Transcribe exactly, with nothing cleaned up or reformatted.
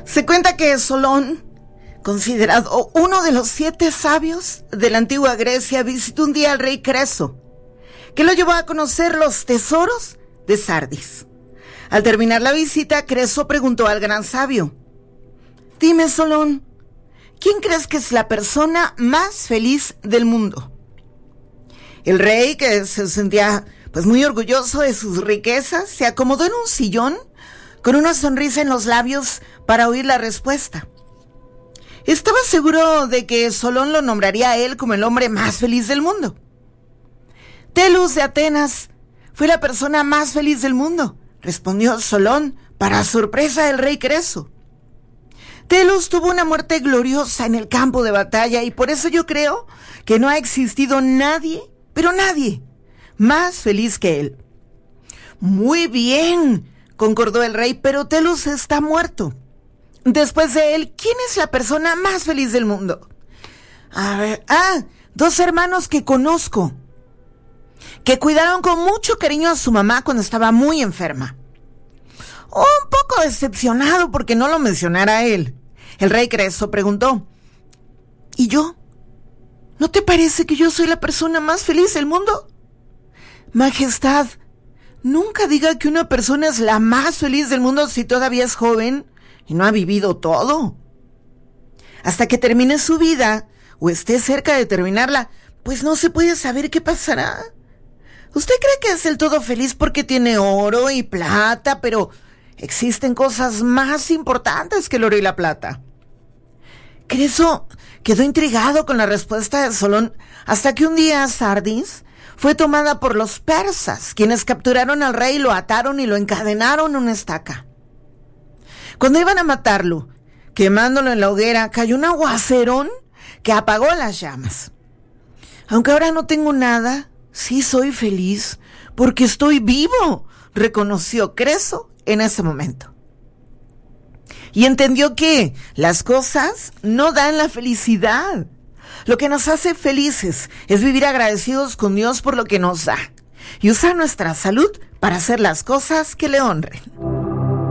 Se cuenta que Solón, considerado uno de los siete sabios de la antigua Grecia, visitó un día al rey Creso, que lo llevó a conocer los tesoros de Sardis. Al terminar la visita, Creso preguntó al gran sabio: dime, Solón, ¿quién crees que es la persona más feliz del mundo? El rey, que se sentía pues muy orgulloso de sus riquezas, se acomodó en un sillón con una sonrisa en los labios para oír la respuesta. Estaba seguro de que Solón lo nombraría a él como el hombre más feliz del mundo. Telus de Atenas fue la persona más feliz del mundo, respondió Solón, para sorpresa del rey Creso. Telus tuvo una muerte gloriosa en el campo de batalla y por eso yo creo que no ha existido nadie, pero nadie, más feliz que él. Muy bien, concordó el rey, pero Telus está muerto. Después de él, ¿quién es la persona más feliz del mundo? A ver, ah, dos hermanos que conozco, que cuidaron con mucho cariño a su mamá cuando estaba muy enferma. Un poco decepcionado porque no lo mencionara él, el rey Creso preguntó: ¿y yo? ¿No te parece que yo soy la persona más feliz del mundo? Majestad, nunca diga que una persona es la más feliz del mundo si todavía es joven y no ha vivido todo. Hasta que termine su vida o esté cerca de terminarla, pues no se puede saber qué pasará. Usted cree que es del todo feliz porque tiene oro y plata, pero existen cosas más importantes que el oro y la plata. Creso quedó intrigado con la respuesta de Solón hasta que un día Sardis fue tomada por los persas, quienes capturaron al rey, lo ataron y lo encadenaron a una estaca. Cuando iban a matarlo, quemándolo en la hoguera, cayó un aguacerón que apagó las llamas. Aunque ahora no tengo nada, sí soy feliz porque estoy vivo, reconoció Creso en ese momento. Y entendió que las cosas no dan la felicidad. Lo que nos hace felices es vivir agradecidos con Dios por lo que nos da y usar nuestra salud para hacer las cosas que le honren.